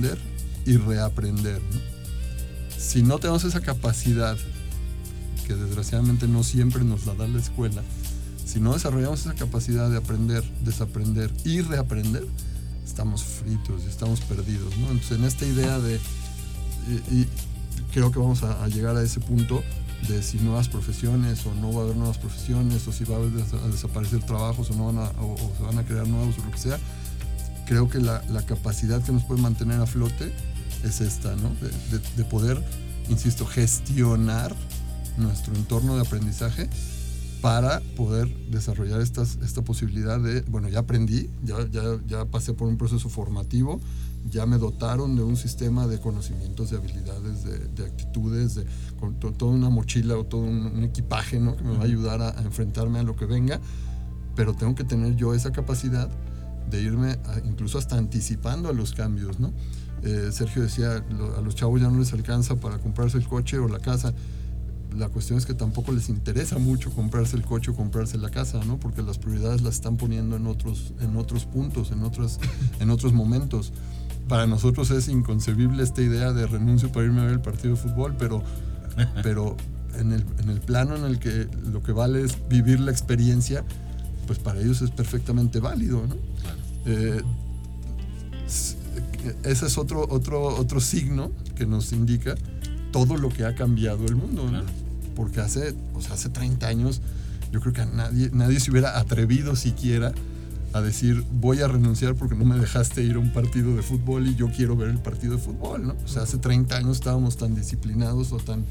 desaprender y reaprender, ¿no? Si no tenemos esa capacidad, que desgraciadamente no siempre nos la da la escuela, si no desarrollamos esa capacidad de aprender, desaprender y reaprender, estamos fritos y estamos perdidos, ¿no? Entonces, en esta idea de, y creo que vamos a llegar a ese punto de si nuevas profesiones o no va a haber nuevas profesiones, o si va a desaparecer trabajos o no o se van a crear nuevos o lo que sea. Creo que la capacidad que nos puede mantener a flote es esta, ¿no? De poder, insisto, gestionar nuestro entorno de aprendizaje para poder desarrollar esta posibilidad de, bueno, ya aprendí, ya pasé por un proceso formativo, ya me dotaron de un sistema de conocimientos, de habilidades, de actitudes, con toda una mochila o todo un equipaje, ¿no? Que me va a ayudar a enfrentarme a lo que venga, pero tengo que tener yo esa capacidad de irme incluso hasta anticipando a los cambios, ¿no? Sergio decía, a los chavos ya no les alcanza para comprarse el coche o la casa. La cuestión es que tampoco les interesa mucho comprarse el coche o comprarse la casa, ¿no? Porque las prioridades las están poniendo en otros puntos, en otros momentos. Para nosotros es inconcebible esta idea de renuncio para irme a ver el partido de fútbol, pero en el plano en el que lo que vale es vivir la experiencia, pues para ellos es perfectamente válido, ¿no? Ese es otro signo que nos indica todo lo que ha cambiado el mundo, ¿no? Porque hace 30 años yo creo que nadie se hubiera atrevido siquiera a decir voy a renunciar porque no me dejaste ir a un partido de fútbol y yo quiero ver el partido de fútbol, ¿no? O sea, hace 30 años estábamos tan disciplinados o tan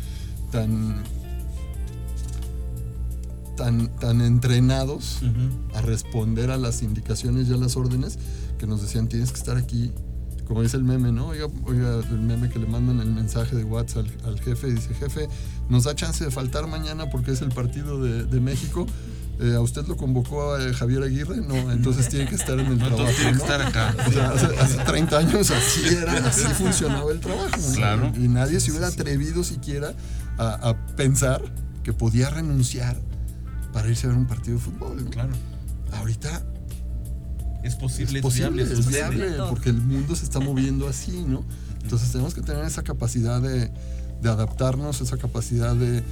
entrenados a responder a las indicaciones y a las órdenes que nos decían tienes que estar aquí, como dice el meme, ¿no? Oiga, el meme que le mandan el mensaje de WhatsApp al jefe y dice, jefe, nos da chance de faltar mañana porque es el partido de México. ¿A usted lo convocó a Javier Aguirre? No, entonces tiene que estar en el trabajo, tiene que ¿no? estar acá. O sea, hace 30 años así funcionaba el trabajo, ¿no? Claro. Y nadie se hubiera atrevido siquiera a pensar que podía renunciar para irse a ver un partido de fútbol, ¿no? Claro. Ahorita es posible, es viable, porque el mundo se está moviendo así, ¿no? Entonces tenemos que tener esa capacidad de adaptarnos, esa capacidad de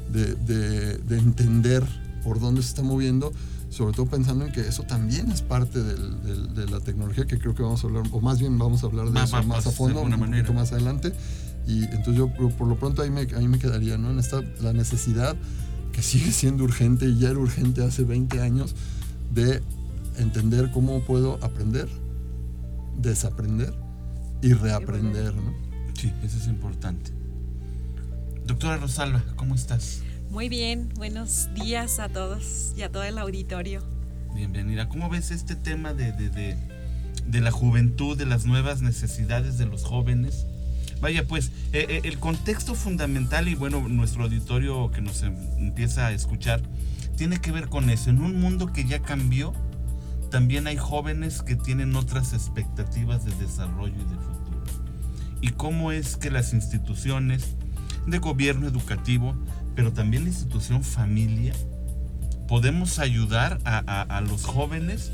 entender por dónde se está moviendo, sobre todo pensando en que eso también es parte de la tecnología, que creo que vamos a hablar, o más bien vamos a hablar de eso más a fondo, un poquito más adelante. Y entonces yo por lo pronto ahí me quedaría, ¿no? En la necesidad que sigue siendo urgente y ya era urgente hace 20 años de entender cómo puedo aprender, desaprender y reaprender, ¿no? Sí, eso es importante. Doctora Rosalba, ¿cómo estás? Muy bien, buenos días a todos y a todo el auditorio. Bienvenida. ¿Cómo ves este tema de la juventud, de las nuevas necesidades de los jóvenes? Vaya, pues, el contexto fundamental y bueno, nuestro auditorio que nos empieza a escuchar, tiene que ver con eso. En un mundo que ya cambió, también hay jóvenes que tienen otras expectativas de desarrollo y de futuro. Y cómo es que las instituciones de gobierno educativo, pero también la institución familia, podemos ayudar a los jóvenes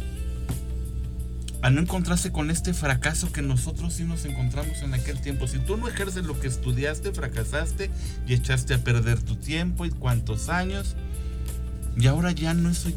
a no encontrarse con este fracaso que nosotros sí nos encontramos en aquel tiempo. Si tú no ejerces lo que estudiaste, fracasaste y echaste a perder tu tiempo y cuántos años. Y ahora ya no es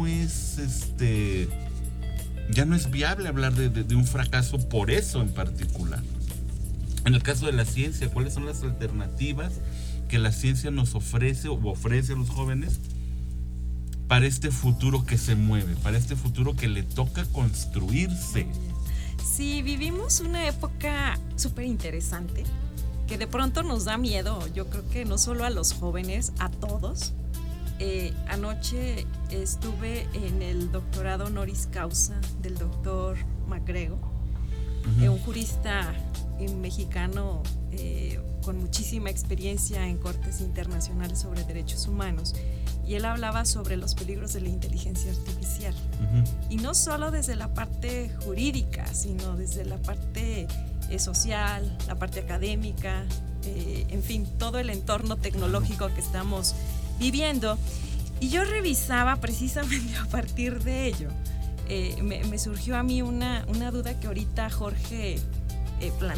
viable hablar de un fracaso por eso en particular. En el caso de la ciencia, ¿cuáles son las alternativas que la ciencia nos ofrece o ofrece a los jóvenes para este futuro que se mueve, para este futuro que le toca construirse? Sí, vivimos una época súper interesante que de pronto nos da miedo. Yo creo que no solo a los jóvenes, a todos. Anoche estuve en el doctorado honoris causa del doctor McGregor, un jurista mexicano con muchísima experiencia en cortes internacionales sobre derechos humanos, y él hablaba sobre los peligros de la inteligencia artificial. Y no solo desde la parte jurídica, sino desde la parte social, la parte académica, en fin, todo el entorno tecnológico que estamos viviendo. Y yo revisaba precisamente a partir de ello. Me surgió a mí una duda que ahorita Jorge